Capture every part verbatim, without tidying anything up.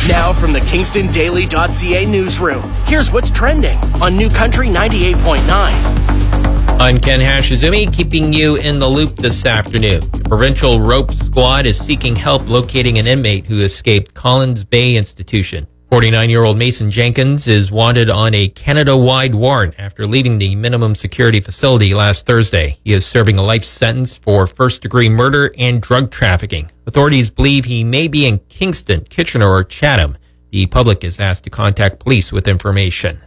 Now from the Kingston Daily dot C A newsroom, here's what's trending on New Country ninety-eight point nine. I'm Ken Hashizumi, keeping you in the loop this afternoon. The Provincial Rope Squad is seeking help locating an inmate who escaped Collins Bay Institution. forty-nine-year-old Mason Jenkins is wanted on a Canada-wide warrant after leaving the minimum security facility last Thursday. He is serving a life sentence for first-degree murder and drug trafficking. Authorities believe he may be in Kingston, Kitchener, or Chatham. The public is asked to contact police with information.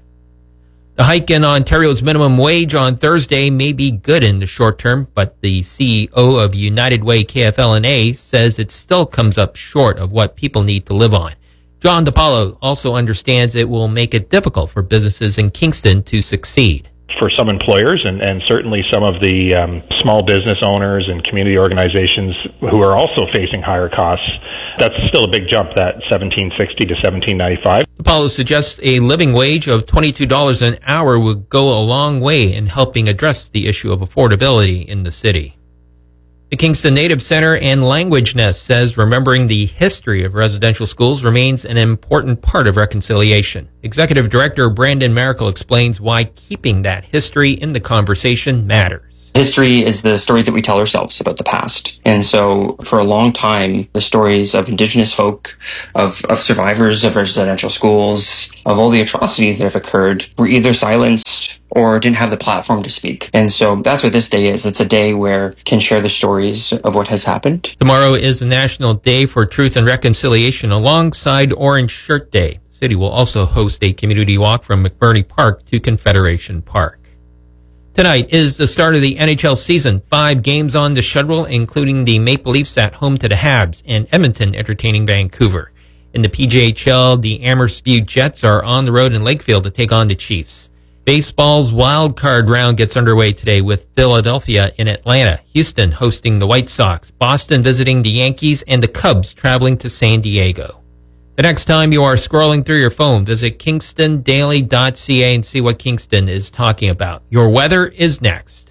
The hike in Ontario's minimum wage on Thursday may be good in the short term, but the C E O of United Way K F L N A says it still comes up short of what people need to live on. John DiPaolo also understands it will make it difficult for businesses in Kingston to succeed. For some employers and, and certainly some of the um, small business owners and community organizations who are also facing higher costs, that's still a big jump, that seventeen sixty to seventeen ninety-five. DiPaolo suggests a living wage of twenty-two dollars an hour would go a long way in helping address the issue of affordability in the city. The Kingston Native Center and Language Nest says remembering the history of residential schools remains an important part of reconciliation. Executive Director Brandon Maracle explains why keeping that history in the conversation matters. History is the stories that we tell ourselves about the past. And so for a long time, the stories of Indigenous folk, of, of survivors of residential schools, of all the atrocities that have occurred were either silenced or didn't have the platform to speak. And so that's what this day is. It's a day where we can share the stories of what has happened. Tomorrow is the National Day for Truth and Reconciliation alongside Orange Shirt Day. The city will also host a community walk from McBurney Park to Confederation Park. Tonight is the start of the N H L season. Five games on the schedule, including the Maple Leafs at home to the Habs and Edmonton entertaining Vancouver. In the P J H L, the Amherst-View Jets are on the road in Lakefield to take on the Chiefs. Baseball's wild card round gets underway today with Philadelphia in Atlanta, Houston hosting the White Sox, Boston visiting the Yankees, and the Cubs traveling to San Diego. The next time you are scrolling through your phone, visit Kingston Daily dot C A and see what Kingston is talking about. Your weather is next.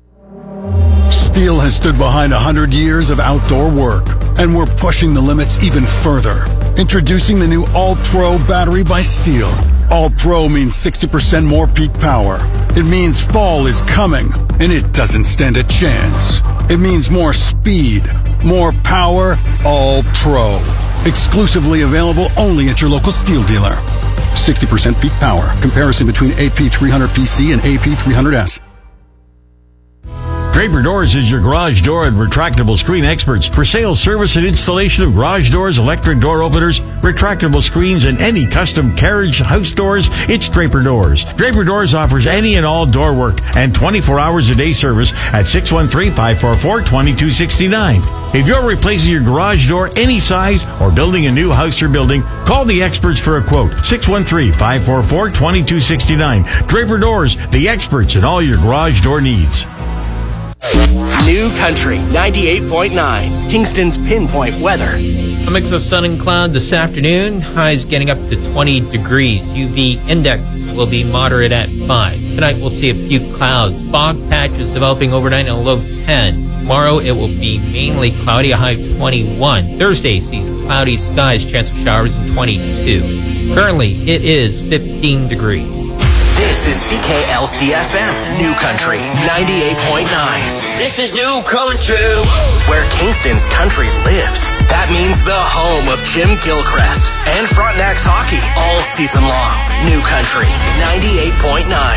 Steel has stood behind one hundred years of outdoor work, and we're pushing the limits even further. Introducing the new All-Pro battery by Steel. All-Pro means sixty percent more peak power. It means fall is coming, and it doesn't stand a chance. It means more speed, more power, All-Pro. Exclusively available only at your local Steel dealer. sixty percent peak power. Comparison between A P three hundred P C and A P three hundred S. Draper Doors is your garage door and retractable screen experts for sales, service, and installation of garage doors, electric door openers, retractable screens, and any custom carriage house doors. It's Draper Doors. Draper Doors offers any and all door work and twenty-four hours a day service at six one three, five four four, two two six nine. If you're replacing your garage door any size or building a new house or building, call the experts for a quote. six one three, five four four, two two six nine. Draper Doors, the experts in all your garage door needs. New Country ninety-eight point nine, Kingston's pinpoint weather. A mix of sun and cloud this afternoon. Highs getting up to twenty degrees. U V index will be moderate at five. Tonight we'll see a few clouds. Fog patches developing overnight and a low of ten. Tomorrow it will be mainly cloudy, a high of twenty-one. Thursday sees cloudy skies, chance of showers in twenty-two. Currently it is fifteen degrees. This is C K L C F M, New Country ninety-eight point nine. This is New Country, where Kingston's country lives. That means the home of Jim Gilchrist and Frontenac's hockey all season long. New Country ninety-eight point nine.